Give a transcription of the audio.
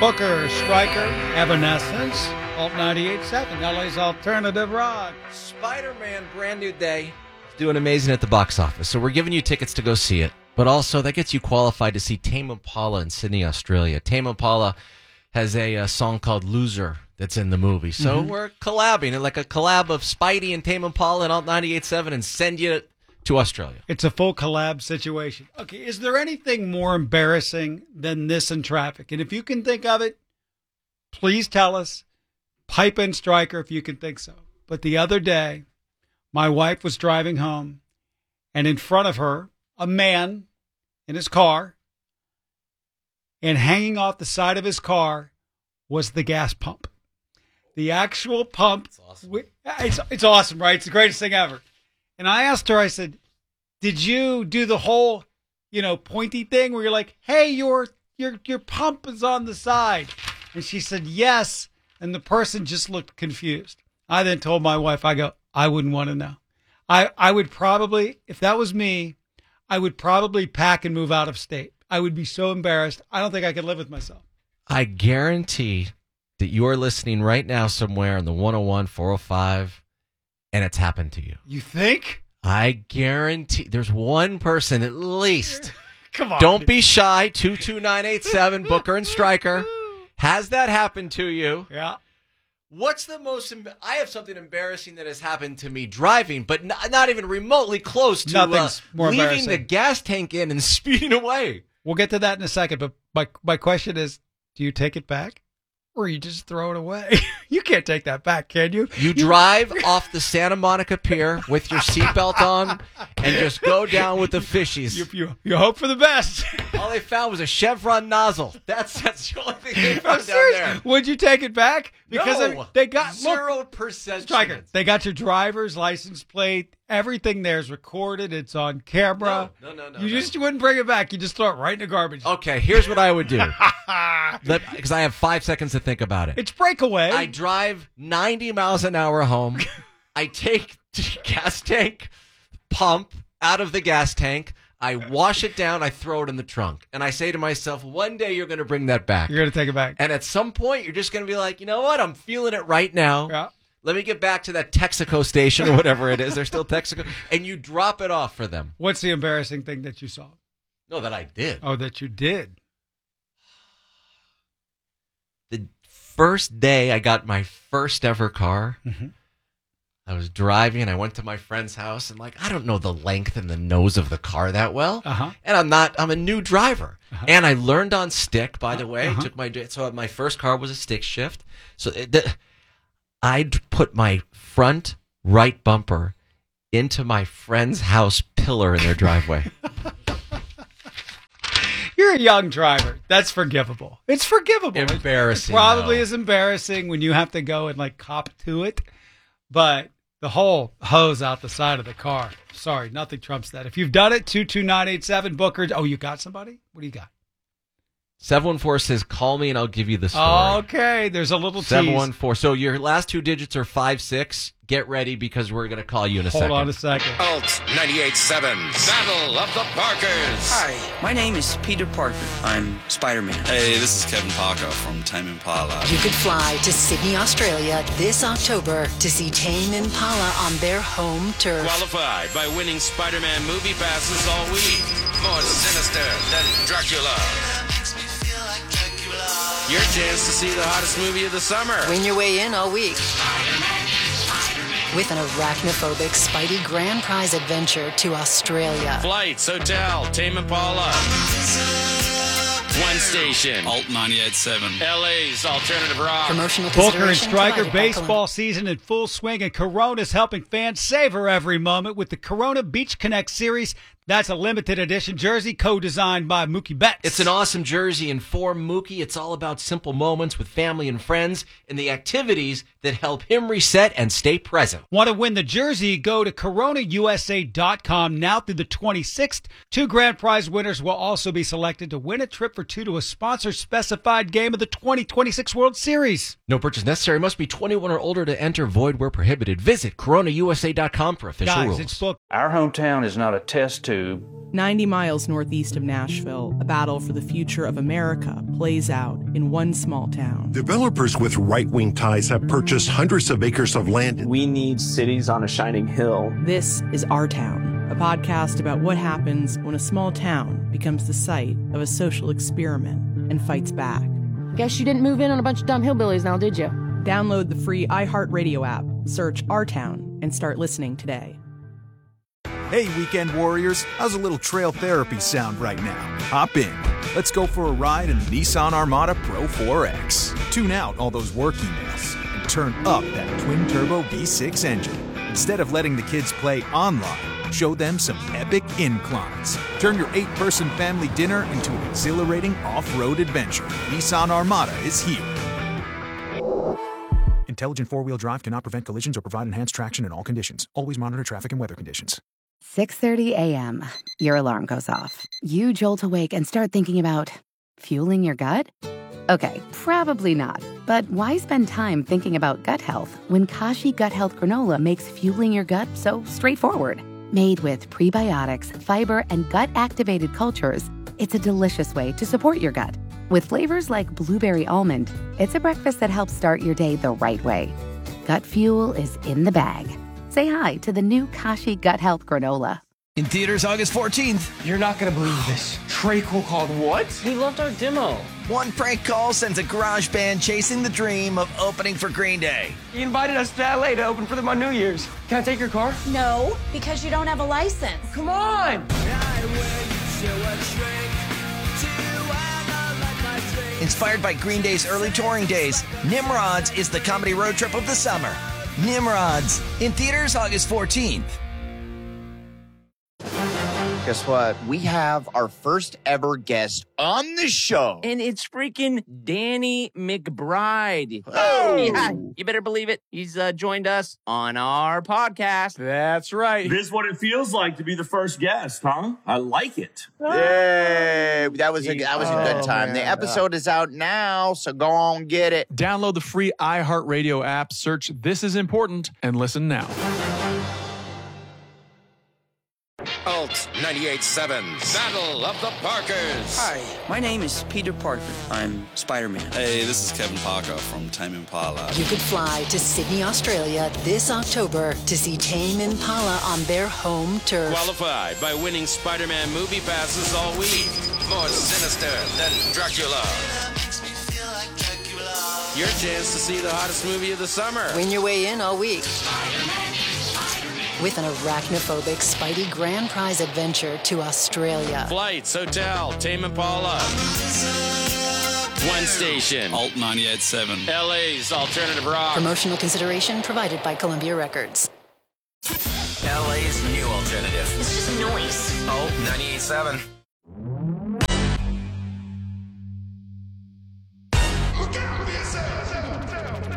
Booker, Stryker, Evanescence, Alt 98.7, LA's Alternative Rock. Spider-Man, brand new day. It's doing amazing at the box office. So we're giving you tickets to go see it. But also, that gets you qualified to see Tame Impala in Sydney, Australia. Tame Impala has a song called Loser that's in the movie. So we're collabing, like a collab of Spidey and Tame Impala and Alt 98.7 and send you to Australia. It's a full collab situation. Okay, is there anything more embarrassing than this in traffic? And if you can think of it, please tell us. Pipe in, Stryker, if you can think so. But the other day, my wife was driving home, and in front of her, a man in his car, and hanging off the side of his car was the gas pump. The actual pump. That's awesome. It's awesome, right? It's the greatest thing ever. And I asked her, I said, did you do the whole, pointy thing where you're like, hey, your pump is on the side? And she said, yes. And the person just looked confused. I then told my wife, I wouldn't want to know. I would probably, if that was me, I would probably pack and move out of state. I would be so embarrassed. I don't think I could live with myself. I guarantee that you're listening right now somewhere on the 101, 405, and it's happened to you. You think? I guarantee there's one person at least. Come on. Don't be shy. 22987, Booker and Stryker. Has that happened to you? Yeah. What's the most... I have something embarrassing that has happened to me driving, but not even remotely close to Nothing's more leaving embarrassing. the gas tank in and speeding away. We'll get to that in a second, but my question is, do you take it back? Or you just throw it away? You can't take that back, can you? You drive off the Santa Monica Pier with your seatbelt on and just go down with the fishies. You hope for the best. All they found was a Chevron nozzle. That's the only thing they I'm found down serious. there. Would you take it back? Because No. they got 0% Stryker, chance. they got your driver's license plate. Everything there's recorded. It's on camera. No. You wouldn't bring it back. You just throw it right in the garbage. Okay, here's what I would do. Because I have 5 seconds to think about it. It's breakaway. I drive 90 miles an hour home. I take the gas tank pump out of the gas tank. I wash it down. I throw it in the trunk. And I say to myself, one day you're going to bring that back. You're going to take it back. And at some point, you're just going to be like, you know what? I'm feeling it right now. Yeah. Let me get back to that Texaco station or whatever it is. They're still Texaco. And you drop it off for them. What's the embarrassing thing that you saw? No, that I did. Oh, that you did. The first day I got my first ever car, I was driving and I went to my friend's house and I don't know the length and the nose of the car that well. And I'm a new driver. And I learned on stick, by the way. So my first car was a stick shift. So I'd put my front right bumper into my friend's house pillar in their driveway. You're a young driver. That's forgivable. It's forgivable. Embarrassing. It probably though. is embarrassing when you have to go and cop to it. But the whole hose out the side of the car. Sorry, nothing trumps that. If you've done it, 22987 Booker. Oh, you got somebody? What do you got? 714 says, call me and I'll give you the story. Okay, there's a little tease. 714. So your last two digits are 56. Get ready because we're going to call you in a second. Hold on a second. Alt 98.7, Battle of the Parkers. Hi, my name is Peter Parker. I'm Spider-Man. Hey, this is Kevin Parker from Tame Impala. You could fly to Sydney, Australia this October to see Tame Impala on their home turf. Qualified by winning Spider-Man movie passes all week. More sinister than Dracula. Your chance to see the hottest movie of the summer. Win your way in all week with an arachnophobic Spidey grand prize adventure to Australia. Flights, hotel, Tame Impala. One station. Alt 98.7. LA's Alternative Rock. Promotional Booker and consideration Stryker provided by baseball season in full swing, and Corona's helping fans savor every moment with the Corona Beach Connect series. That's a limited edition jersey co-designed by Mookie Betts. It's an awesome jersey, and for Mookie, it's all about simple moments with family and friends and the activities that help him reset and stay present. Want to win the jersey? Go to CoronaUSA.com now through the 26th. 2 grand prize winners will also be selected to win a trip for 2 due to a sponsor-specified game of the 2026 World Series. No purchase necessary. Must be 21 or older to enter. Void where prohibited. Visit CoronaUSA.com for official Guys, rules. it's booked. Our hometown is not a test tube. 90 miles northeast of Nashville, a battle for the future of America plays out in one small town. Developers with right-wing ties have purchased hundreds of acres of land. We need cities on a shining hill. This is Our Town, a podcast about what happens when a small town becomes the site of a social experiment and fights back. Guess you didn't move in on a bunch of dumb hillbillies now, did you? Download the free iHeartRadio app, search Our Town, and start listening today. Hey, weekend warriors, how's a little trail therapy sound right now? Hop in. Let's go for a ride in the Nissan Armada Pro 4X. Tune out all those work emails and turn up that twin-turbo V6 engine. Instead of letting the kids play online, show them some epic inclines. Turn your 8-person family dinner into an exhilarating off-road adventure. Nissan Armada is here. Intelligent four-wheel drive cannot prevent collisions or provide enhanced traction in all conditions. Always monitor traffic and weather conditions. 6:30 a.m. Your alarm goes off. You jolt awake and start thinking about fueling your gut? Okay, probably not. But why spend time thinking about gut health when Kashi Gut Health Granola makes fueling your gut so straightforward? Made with prebiotics, fiber, and gut-activated cultures, it's a delicious way to support your gut. With flavors like blueberry almond, it's a breakfast that helps start your day the right way. Gut fuel is in the bag. Say hi to the new Kashi Gut Health Granola. In theaters August 14th. You're not going to believe this. Trey Cole called what? He loved our demo. One prank call sends a garage band chasing the dream of opening for Green Day. He invited us to LA to open for them on New Year's. Can I take your car? No, because you don't have a license. Come on! Inspired by Green Day's early touring days, Nimrods is the comedy road trip of the summer. Nimrods, in theaters August 14th. Guess what? We have our first ever guest on the show. And it's freaking Danny McBride. Oh! Yeah, you better believe it. He's joined us on our podcast. That's right. This is what it feels like to be the first guest, huh? I like it. Yay! That was a good time. Man. The episode is out now, so go on get it. Download the free iHeartRadio app, search This Is Important, and listen now. Alt 98.7's Battle of the Parkers. Hi, my name is Peter Parker. I'm Spider-Man. Hey, this is Kevin Parker from Tame Impala. You could fly to Sydney, Australia this October to see Tame Impala on their home turf. Qualify by winning Spider-Man movie passes all week. More sinister than Dracula. Your chance to see the hottest movie of the summer. Win your way in all week. With an arachnophobic Spidey grand prize adventure to Australia. Flights, hotel, Tame Impala. One station. Alt 98.7. LA's alternative rock. Promotional consideration provided by Columbia Records. LA's new alternative. It's just noise. Alt 98.7.